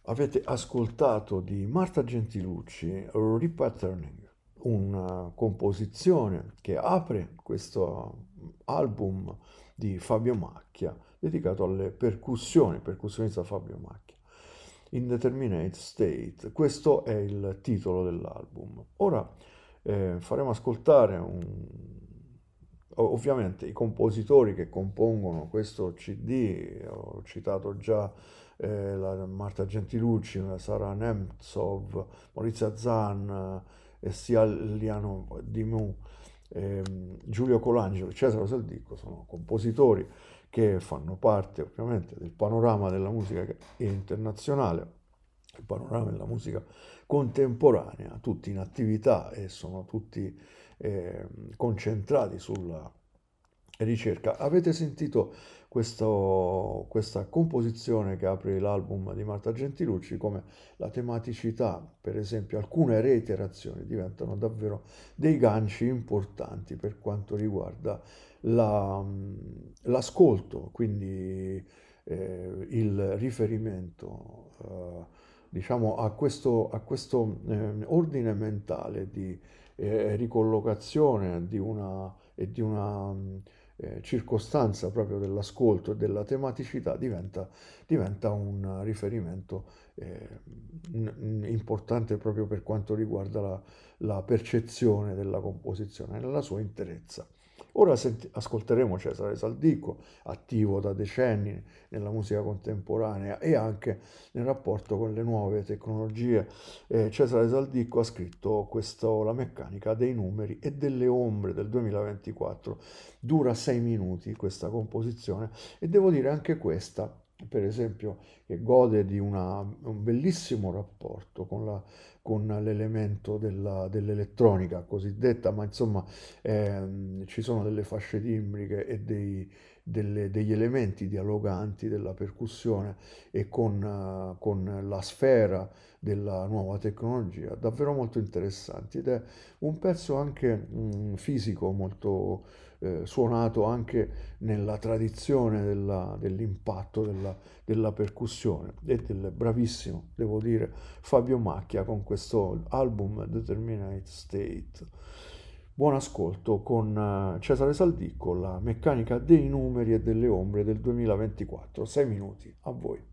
Avete ascoltato di Marta Gentilucci Repatterning, una composizione che apre questo album di Fabio Macchia dedicato alle percussioni, percussionista Fabio Macchia. Indeterminate State, questo è il titolo dell'album. Ora faremo ascoltare ovviamente i compositori che compongono questo CD. Ho citato già Marta Gentilucci, Sara Nemtsov, Maurizio Zan, sia Liano Dimou, Giulio Colangelo, Cesare Saldico, sono compositori che fanno parte ovviamente del panorama della musica internazionale, il panorama della musica contemporanea, tutti in attività e sono tutti concentrati sulla ricerca. Avete sentito questa composizione che apre l'album di Marta Gentilucci, come la tematicità, per esempio, alcune reiterazioni diventano davvero dei ganci importanti per quanto riguarda l'ascolto, quindi il riferimento, diciamo, a questo ordine mentale di ricollocazione di una circostanza proprio dell'ascolto e della tematicità diventa un riferimento importante proprio per quanto riguarda la percezione della composizione nella sua interezza. Ora ascolteremo Cesare Saldico, attivo da decenni nella musica contemporanea e anche nel rapporto con le nuove tecnologie. Cesare Saldico ha scritto questo La meccanica dei numeri e delle ombre del 2024. Dura 6 minuti questa composizione e devo dire anche questa, per esempio, che gode di un bellissimo rapporto con l'elemento dell'elettronica cosiddetta, ma insomma ci sono delle fasce timbriche e degli elementi dialoganti della percussione e con la sfera della nuova tecnologia, davvero molto interessanti, ed è un pezzo anche fisico molto suonato anche nella tradizione dell'impatto della percussione e del bravissimo, devo dire, Fabio Macchia con questo album Determinate State. Buon ascolto con Cesare Saldico, La meccanica dei numeri e delle ombre del 2024. 6 minuti, a voi.